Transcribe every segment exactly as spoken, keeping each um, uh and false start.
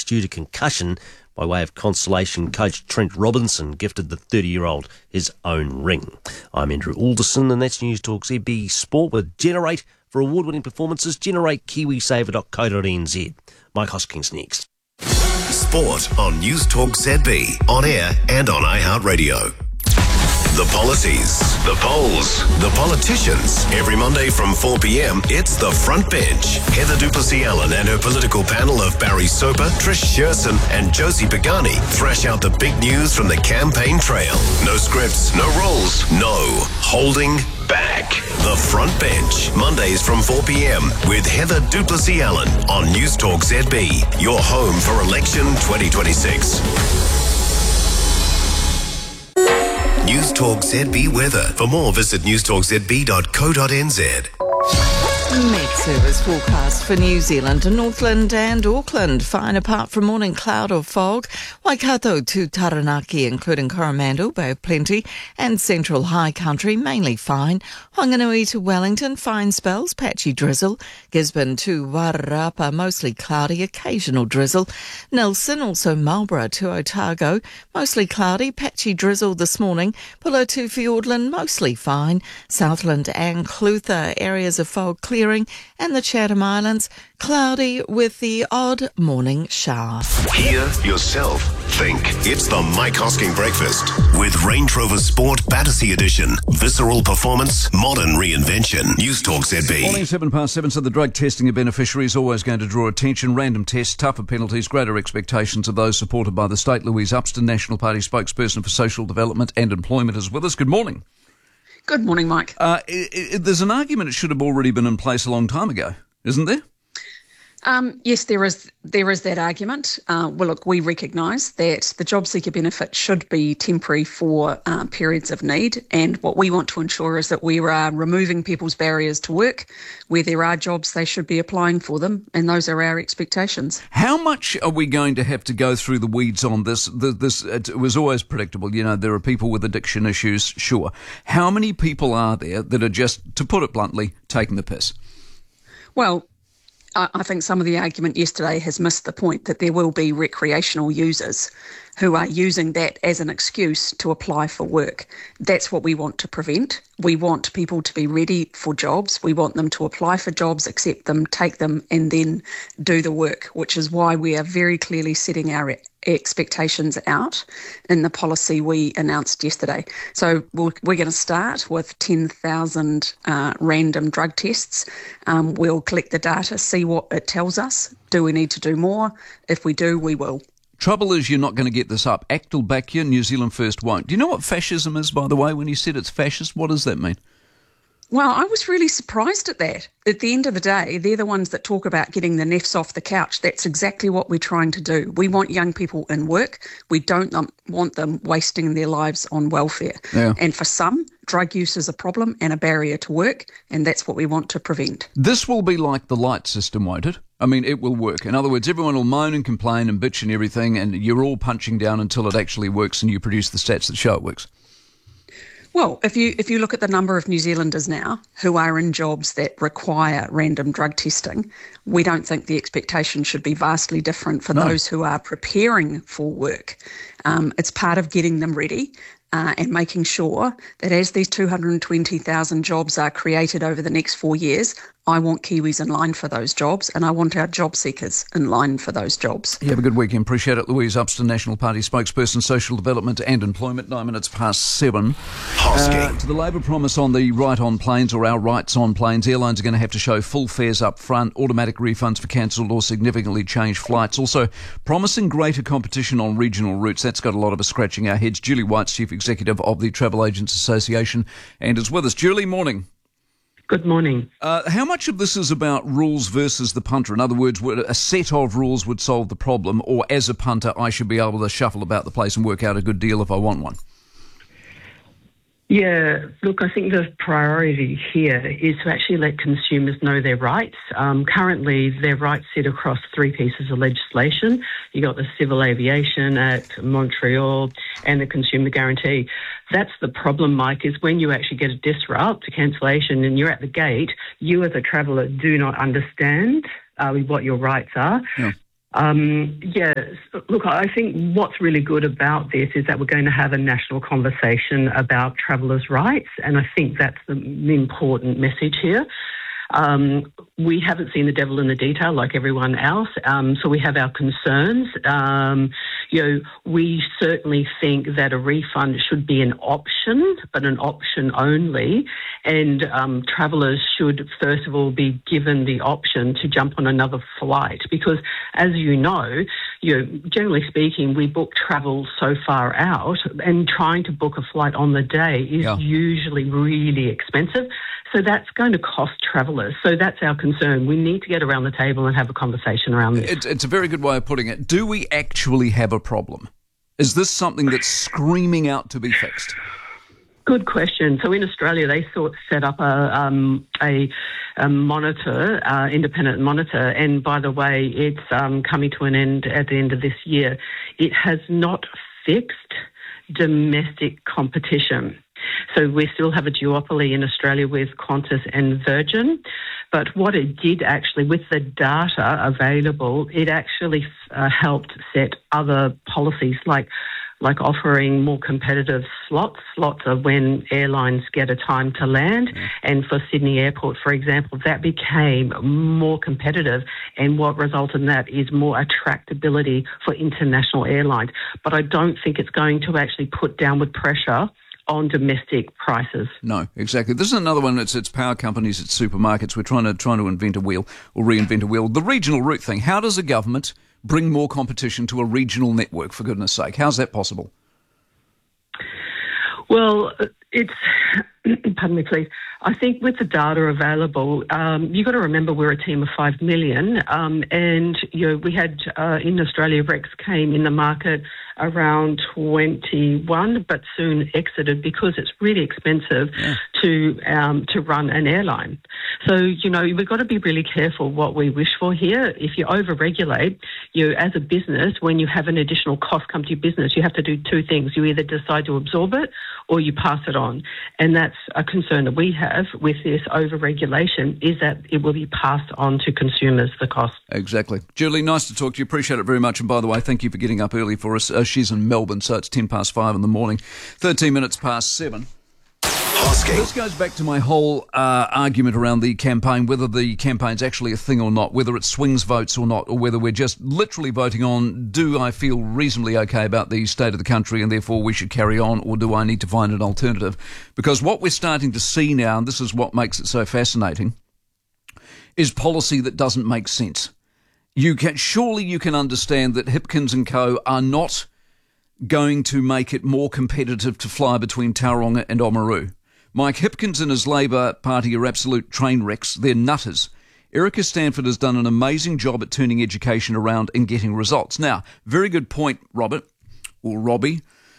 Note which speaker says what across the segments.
Speaker 1: weeks due to concussion. By way of consolation, coach Trent Robinson gifted the thirty-year-old his own ring. I'm Andrew Alderson, and that's News Talk Z B Sport with Generate. For award-winning performances, generate kiwisaver dot co dot n z. Mike Hoskins next.
Speaker 2: Sport on News Talk Z B, on air and on iHeartRadio. The policies, the polls, the politicians. Every Monday from four p.m, it's The Front Bench. Heather Duplessis-Allen and her political panel of Barry Soper, Trish Sherson and Josie Pagani thrash out the big news from the campaign trail. No scripts, no rules, no holding back. The Front Bench, Mondays from four p.m. with Heather Duplessis-Allen on News Talk Z B, your home for election twenty twenty-six. News Talk Z B weather. For more, visit news talk z b dot co dot n z.
Speaker 3: Met Service forecast for New Zealand, Northland and Auckland. Fine apart from morning cloud or fog. Waikato to Taranaki, including Coromandel, Bay of Plenty and Central High Country, mainly fine. Whanganui to Wellington, fine spells, patchy drizzle. Gisborne to Wairarapa, mostly cloudy, occasional drizzle. Nelson, also Marlborough to Otago, mostly cloudy, patchy drizzle this morning. Pulo to Fiordland, mostly fine. Southland and Clutha, areas of fog clearing, and the Chatham Islands, cloudy with the odd morning shower.
Speaker 2: Hear yourself. Think. It's the Mike Hosking Breakfast with Range Rover Sport Battersea Edition. Visceral performance, modern reinvention. News Talk Z B.
Speaker 4: Morning, seven past seven. So the drug testing of beneficiaries always going to draw attention. Random tests, tougher penalties, greater expectations of those supported by the state. Louise Upston, National Party spokesperson for social development and employment, is with us. Good morning.
Speaker 5: Good morning, Mike.
Speaker 4: Uh, it, it, there's an argument it should have already been in place a long time ago, isn't there?
Speaker 5: Um, yes, there is there is that argument. Uh, well, look, we recognise that the job seeker benefit should be temporary for uh, periods of need, and what we want to ensure is that we are removing people's barriers to work. Where there are jobs, they should be applying for them, and those are our expectations.
Speaker 4: How much are we going to have to go through the weeds on this? The, this it was always predictable. You know, there are people with addiction issues, sure. How many people are there that are just, to put it bluntly, taking the piss?
Speaker 5: Well, I think some of the argument yesterday has missed the point that there will be recreational users who are using that as an excuse to apply for work. That's what we want to prevent. We want people to be ready for jobs. We want them to apply for jobs, accept them, take them, and then do the work, which is why we are very clearly setting our expectations out in the policy we announced yesterday. So we'll, we're going to start with ten thousand uh, random drug tests. Um, we'll collect the data, see what it tells us. Do we need to do more? If we do, we will.
Speaker 4: Trouble is you're not going to get this up. ACT will back you, New Zealand First won't. Do you know what fascism is, by the way, when you said it's fascist? What does that mean?
Speaker 5: Well, I was really surprised at that. At the end of the day, they're the ones that talk about getting the neffs off the couch. That's exactly what we're trying to do. We want young people in work. We don't um, want them wasting their lives on welfare.
Speaker 4: Yeah.
Speaker 5: And for some, drug use is a problem and a barrier to work, and that's what we want to prevent.
Speaker 4: This will be like the light system, won't it? I mean, it will work. In other words, everyone will moan and complain and bitch and everything, and you're all punching down until it actually works and you produce the stats that show it works.
Speaker 5: Well, if you if you look at the number of New Zealanders now who are in jobs that require random drug testing, we don't think the expectation should be vastly different for
Speaker 4: No.
Speaker 5: those who are preparing for work. Um, it's part of getting them ready uh, and making sure that as these two hundred twenty thousand jobs are created over the next four years, I want Kiwis in line for those jobs, and I want our job seekers in line for those jobs.
Speaker 4: You have a good weekend. Appreciate it. Louise Upston, National Party spokesperson, social development and employment. Nine minutes past seven.
Speaker 2: Hosking.
Speaker 4: Uh, to the Labor promise on the right on planes, or our rights on planes, airlines are going to have to show full fares up front, automatic refunds for cancelled or significantly changed flights. Also, promising greater competition on regional routes. That's got a lot of us scratching our heads. Julie White's Chief Executive of the Travel Agents Association and is with us. Julie, morning.
Speaker 6: Good morning.
Speaker 4: Uh, how much of this is about rules versus the punter? In other words, would a set of rules would solve the problem, or as a punter, I should be able to shuffle about the place and work out a good deal if I want one?
Speaker 6: Yeah, look, I think the priority here is to actually let consumers know their rights. Um, currently, their rights sit across three pieces of legislation. You got the Civil Aviation Act, Montreal, and the Consumer Guarantee. That's the problem, Mike, is when you actually get a disrupt, a cancellation, and you're at the gate, you as a traveller do not understand uh, what your rights are.
Speaker 4: Yeah.
Speaker 6: Um, yes, look, I think what's really good about this is that we're going to have a national conversation about travellers' rights, and I think that's the, the important message here. Um, we haven't seen the devil in the detail like everyone else, um, so we have our concerns. Um, you know, we certainly think that a refund should be an option, but an option only, and um, travellers should first of all be given the option to jump on another flight, because as you know, you know, generally speaking, we book travel so far out, and trying to book a flight on the day is
Speaker 4: Yeah.
Speaker 6: usually really expensive. So that's going to cost travellers. So that's our concern. We need to get around the table and have a conversation around this.
Speaker 4: It, it's a very good way of putting it. Do we actually have a problem? Is this something that's screaming out to be fixed?
Speaker 6: Good question. So in Australia, they sort set up a um, a, a monitor, uh, independent monitor, and by the way, it's um, coming to an end at the end of this year. It has not fixed domestic competition. So we still have a duopoly in Australia with Qantas and Virgin. But what it did actually, with the data available, it actually uh, helped set other policies like like offering more competitive slots. Slots are when airlines get a time to land. Yeah. And for Sydney Airport, for example, that became more competitive. And what resulted in that is more attractability for international airlines. But I don't think it's going to actually put downward pressure on domestic prices.
Speaker 4: No, exactly. This is another one. It's it's power companies, it's supermarkets. We're trying to trying to invent a wheel or reinvent a wheel. The regional route thing. How does a government bring more competition to a regional network? For goodness' sake, how's that possible?
Speaker 6: Well, it's pardon me, please. I think with the data available, um, you've got to remember we're a team of five million, um, and you know we had uh, in Australia Rex came in the market around twenty-one, but soon exited because it's really expensive yeah. to um, to run an airline. So you know we've got to be really careful what we wish for here. If you over-regulate, you know, as a business, when you have an additional cost come to your business, you have to do two things. You either decide to absorb it or you pass it on, and that's a concern that we have with this over-regulation, is that it will be passed on to consumers, the cost.
Speaker 4: Exactly. Julie, nice to talk to you. Appreciate it very much. And by the way, thank you for getting up early for us. Uh, she's in Melbourne, so it's ten past five in the morning, thirteen minutes past seven.
Speaker 2: Hosking.
Speaker 4: This goes back to my whole uh, argument around the campaign, whether the campaign's actually a thing or not, whether it swings votes or not, or whether we're just literally voting on, do I feel reasonably okay about the state of the country and therefore we should carry on, or do I need to find an alternative? Because what we're starting to see now, and this is what makes it so fascinating, is policy that doesn't make sense. You can, surely you can understand that Hipkins and Co are not going to make it more competitive to fly between Tauranga and Oamaru. Mike Hipkins and his Labour Party are absolute train wrecks. They're nutters. Erica Stanford has done an amazing job at turning education around and getting results. Now, very good point, Robert, or Robbie.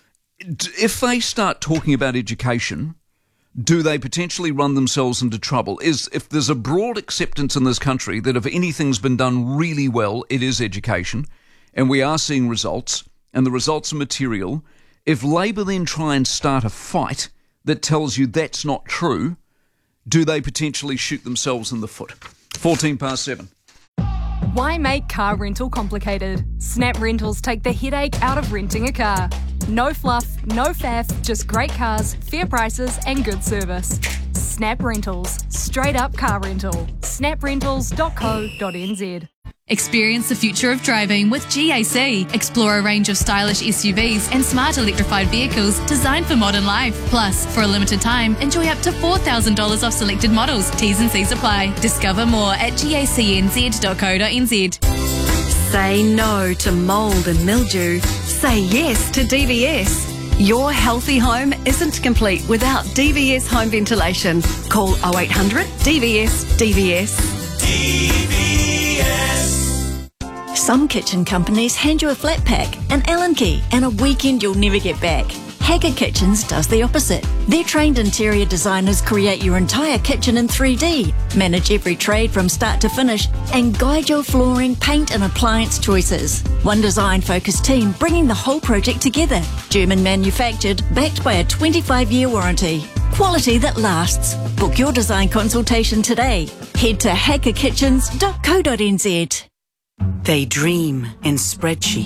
Speaker 4: If they start talking about education, do they potentially run themselves into trouble? Is if there's a broad acceptance in this country that if anything's been done really well, it is education, and we are seeing results, and the results are material, if Labour then try and start a fight that tells you that's not true, do they potentially shoot themselves in the foot? fourteen past seven.
Speaker 7: Why make car rental complicated? Snap Rentals take the headache out of renting a car. No fluff, no faff, just great cars, fair prices and good service. Snap Rentals. Straight up car rental. snap rentals dot co dot n z.
Speaker 8: Experience the future of driving with G A C. Explore a range of stylish S U Vs and smart electrified vehicles designed for modern life. Plus, for a limited time, enjoy up to four thousand dollars off selected models. T's and C's apply. Discover more at gacn z dot co dot n z.
Speaker 9: Say no to mould and mildew. Say yes to D V S. Your healthy home isn't complete without D V S home ventilation. Call oh eight hundred D V S D V S.
Speaker 2: D V S.
Speaker 9: Some kitchen companies hand you a flat pack, an Allen key, and a weekend you'll never get back. Haggard Kitchens does the opposite. Their trained interior designers create your entire kitchen in three D, manage every trade from start to finish, and guide your flooring, paint and appliance choices. One design-focused team bringing the whole project together. German manufactured, backed by a twenty-five year warranty. Quality that lasts. Book your design consultation today. Head to haggard kitchens dot co dot n z.
Speaker 10: They dream in spreadsheets.